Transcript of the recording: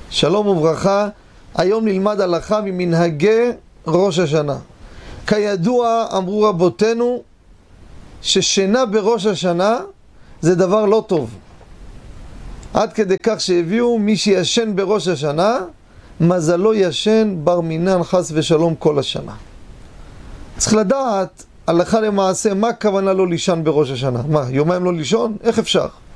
שלום וברכה. היום נלמד הלכה ממנהגי ראש השנה. כידוע, אמרו רבותינו ששינה בראש השנה זה דבר לא טוב. עד כדי כך שהביאו מי שישן בראש השנה, מזלו ישן בר מינן חס ושלום כל השנה. צריך לדעת הלכה למעשה מה הכוונה לא לישון בראש השנה. מה, יומיים לא לישון? איך אפשר?